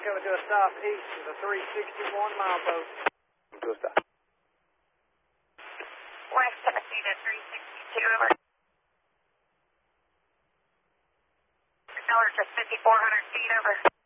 coming to a stop east of the 361 mile boat. To a stop. West Tennessee to 362, over. Propeller just 5,400 feet, over.